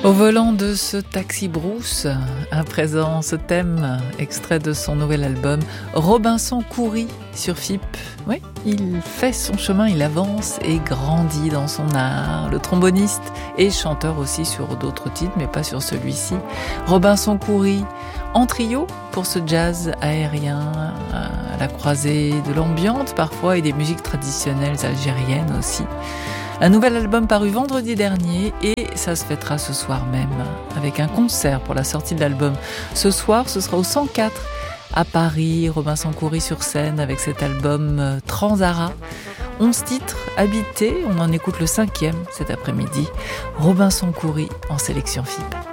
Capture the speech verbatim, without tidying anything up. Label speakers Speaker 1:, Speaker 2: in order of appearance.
Speaker 1: Au volant de ce taxi brousse, à présent ce thème, extrait de son nouvel album, Robinson Coury sur F I P. Oui, il fait son chemin, il avance et grandit dans son art. Le tromboniste et chanteur aussi sur d'autres titres, mais pas sur celui-ci. Robinson Coury en trio pour ce jazz aérien à la croisée de l'ambiance parfois et des musiques traditionnelles algériennes aussi. Un nouvel album paru vendredi dernier et ça se fêtera ce soir même avec un concert pour la sortie de l'album. Ce soir, ce sera au cent quatre à Paris, Robinson Coury sur scène avec cet album Transara. onze titres habités, on en écoute le cinquième cet après-midi. Robinson Coury en sélection F I P.